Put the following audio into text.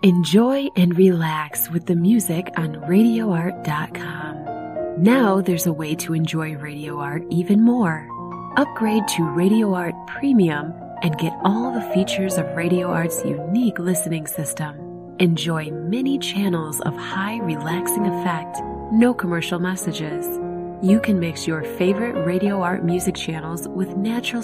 Enjoy and relax with the music on RadioArt.com. Now there's a way to enjoy Radio Art even more. Upgrade to Radio Art Premium and get all the features of Radio Art's unique listening system. Enjoy many channels of high relaxing effect, no commercial messages. You can mix your favorite Radio Art music channels with natural